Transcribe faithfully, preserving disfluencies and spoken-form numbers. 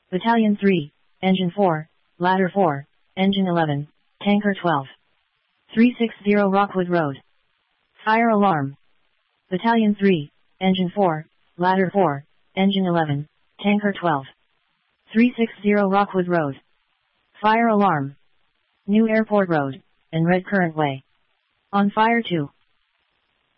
Battalion three, Engine four, Ladder four, Engine eleven, Tanker twelve. three sixty Rockwood Road. Fire alarm. Battalion three, Engine four, Ladder four, Engine eleven, Tanker twelve. three sixty Rockwood Road. Fire alarm. New Airport Road, and Red Current Way. On fire two.